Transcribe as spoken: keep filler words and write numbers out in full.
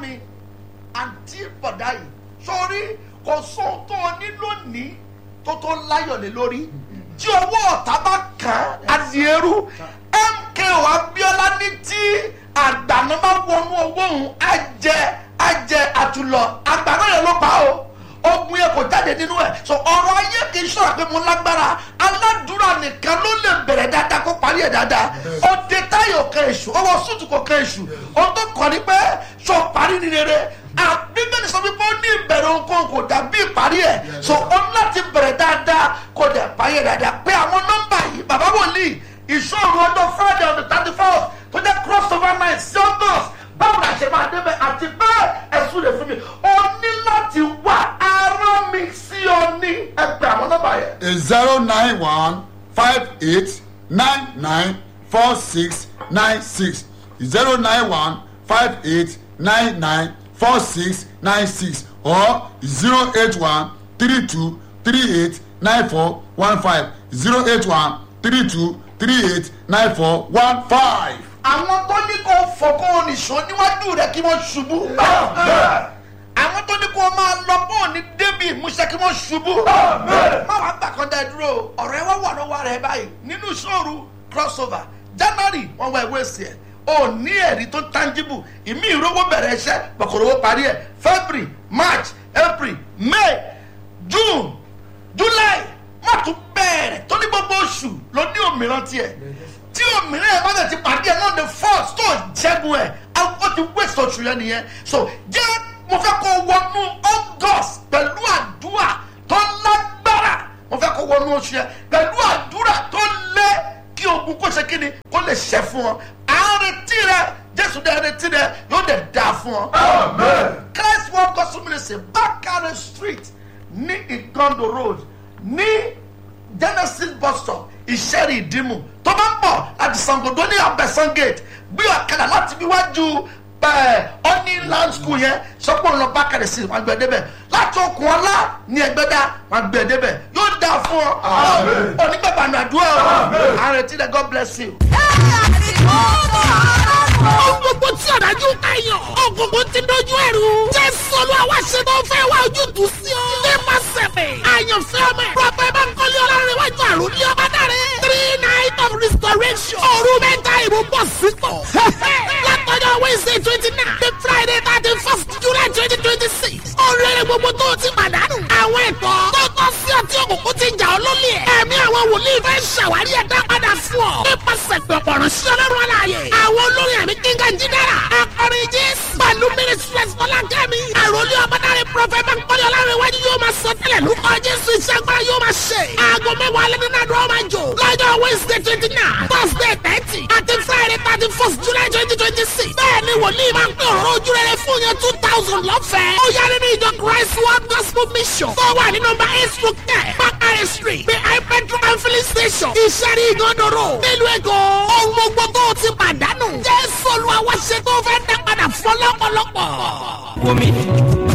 mi àǹtí bọ̀dá yìí sórí kò sóhun tó o ní lónìí tó tó láyọ̀ lé lórí tí owó ọ̀tá bá kàn án adìẹrú M K O Abíọ́lá ní tí àgbàna bá wọnú owó òun á jẹ á jẹ àtúlọ àgbàna yẹn ló pa o ogun yẹn kò jáde nínú ẹ so ọ̀rọ̀ ayé kì í sọ̀rọ̀ pé mo lágbára aládùúrà nìkan ló lè bẹ̀rẹ̀ dáadáa kó parí ẹ̀ dáadáa ọdẹ táyọ̀ kan èṣù ọwọ́ sùtù kò kan èṣù ohun tó kọ́ ni pé sọ parí ní rere àbíbẹ̀ni sọ wípé ó ní ìbẹ̀rẹ̀ ohunkóhun kò dàbí ìparí ẹ̀ so ó láti bẹ̀rẹ̀ dáadáa kó dẹ̀ parí ẹ̀ dáadáa pé àwọn nọ́mbà yìí bàbá wòlíì ìṣòro ọjọ́ Friday on the thirty first tó jẹ́ cross over night sí August báwo la ṣe máa débẹ̀ àti bẹ́ẹ̀ ẹ̀sùn lè fún mi ó ní láti wá ara mi sí ọ ní ẹgbẹ́ àwọn nọ́mbà yẹn. zero nine one five eight nine nine four six nine six zero nine one five eight nine nine four six nine six or zero eight one three two three eight nine four one five zero eight one three two three eight nine four one five. àwọn tó ní kó fọkọ́ nìṣó níwájú rẹ̀ kí wọ́n ṣubú. àwọn tó ní kó máa lọ bó ní débi ìmúṣẹ kí wọ́n ṣubú. má wàá gbà kan dá dúró ọ̀rọ̀ ẹ wá wà lọ́wọ́ rẹ̀ báyìí nínú ìṣòro crossover January wọ́n wá ìwé sí ẹ̀ o ní ẹ̀rí tó tangible ìmí ìrówó bẹ̀rẹ̀ iṣẹ́ pọ̀kọ̀rọ̀wó parí ẹ̀ February March April May June July má tún bẹ̀rẹ̀ tó ní gbogbo oṣù ló ní òmìrán tiẹ̀ tí òmìnira ẹ̀ bá tẹ̀ ti pàdé ẹ̀ náà the first tó jẹ́gun ẹ̀ ó ti waste oṣù yẹn nìyẹn so jẹ́ mo fẹ́ kó wọnú August pẹ̀lú àdúrà tó lágbára mo fẹ́ kó wọnú oṣù yẹn pẹ̀lú àdúrà tó lé kí ogun kó ṣe kí ni kó lè ṣẹ fún ọ àrètí rẹ Jésù dẹ àrètí rẹ yóò dẹ dá fún ọ. Amen. Christ World Gospel Ministry Bakare Street ní Igondo Road ní Genesis bus stop Ìṣẹ́rí Ìdìmú tó bá ń bọ̀ láti Sangodo ní Abẹ́sán gate gbé ọ̀kadà láti bí wájú ọ́ní land school yẹn sọ́pọ̀ ńlọ Bakare Street wọn gbé débẹ̀ láti okùn ọlá ní Ẹgbẹ́dá wọn gbé débẹ̀ yóò dá fún ọ. onígbàgbà nàdúrà ọ àrètí rẹ God bless you. Ohun gbogbo tí ọ̀dájú káyọ̀, ògùnkùn ti dojú ẹ̀rù. Jésù Olúwa ṣe tó fẹ́ wá ojútùú sí ọ. Ní Màsẹ̀mẹ̀, àyànfẹ́ ọmọ ẹ̀. Prọfẹ̀ Bánkọ́lé Ọlárẹ̀wájú àrùn ní ọba dáre. Three night of restoration. Òru mẹ́ta ìbò bọ̀ sípò. Látọjọ́ Wednesday twenty nine to Friday thirty first July twenty twenty six. Oríire gbogbo tó ti pàdánù. Àwọn ẹ̀tọ́ tó tọ́ sí ọtí òkùnkùn ti jà ọ́ lólè ẹ̀. Ẹ̀mí àwọn wòlíì fẹ́ ṣàwárí ẹ̀dá padà fún ọ. Nípasẹ̀ pẹ̀pọ̀ ránṣẹ́ Ọlọ́run aláàyè. Àwọn olórin àmì kíngà jídára. Akọrin Jésù. Pẹ̀lú Ministries Fọlákẹ́mi. Àròlé ọmọdáre Prọfẹ̀ Bánkọ́lé Ọlárẹ̀wájú yóò máa sọ tẹ́lẹ̀ lórúkọ Jésù iṣẹ́ agbára yóò máa ṣe. Aago mẹ́wàá lẹ́nu náà dúró máa jò. Lọ́jọ́ Wednesday twenty nine, Thursday thirty, àti Friday thirty first July twenty twenty six. Bẹ́ẹ̀ni wòlíì máa ń pè ọ̀rọ̀ ojú rere fún yẹn two thousand lọ́fẹ̀ẹ́. Ó yá nínú ìjọ Christ World Gospel Mission. Tó wà ní nọ́mbà eight stroke ten, Bakare Street, behind petrol and filling station. Ìṣẹ́rí Ìgàndò Road. Nílùú Èkó. Ohun gbogbo tó ti pàdánù. Jésù Olúwa wá ṣe tó fẹ́ dá padà fún ọ lọ́pọ̀lọpọ̀. Wòmí.